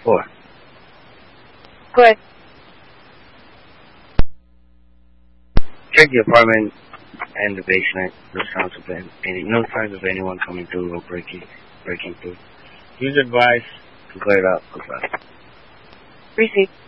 4. Go ahead. Check the apartment and the basement. No signs of anyone coming through or breaking through. Use advice to clear it up. Goodbye. Receive.